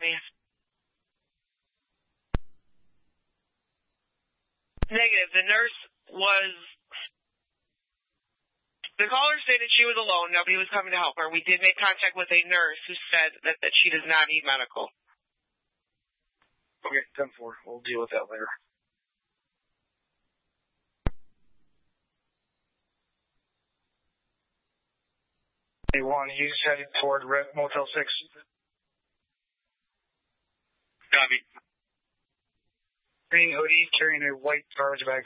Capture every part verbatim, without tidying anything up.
copy. Negative. The nurse was... The caller stated she was alone. Nobody was coming to help her. We did make contact with a nurse who said that, that she does not need medical. Okay, ten four. We'll deal with that later. A one, he's heading toward Motel six. Copy. Green hoodie, carrying a white garbage bag.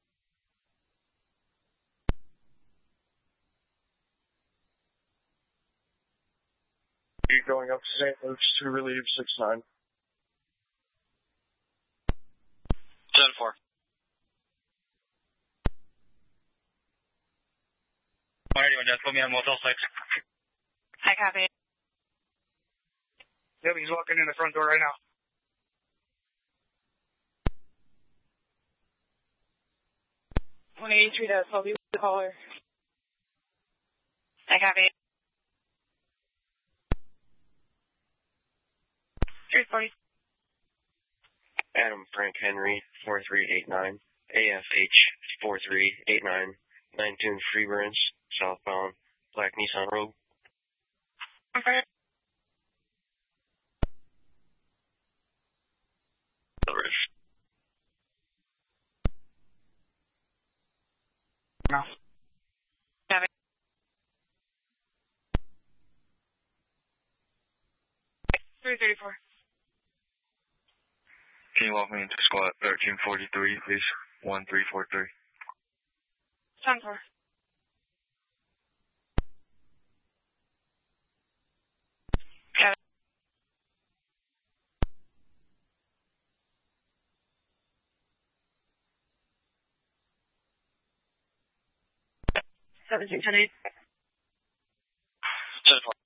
Going up to Saint Luke's to relieve six nine. ten four. Alrighty, my dad, put me on Motel six. I copy. Yep, he's walking in the front door right now. one eighty-three, that's I'll be with the caller. I copy. three forty. Adam Frank Henry, four three eight nine, A F H four three eight nine, nine two Free Branch, southbound, Black Nissan Road. Okay. No. Copy. three thirty-four. Can you walk me into squad thirteen forty-three, please? one three four three. ten four. Copy. seventeen ten eight. ten four.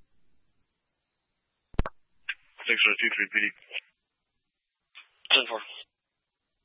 six oh two three P D. ten four.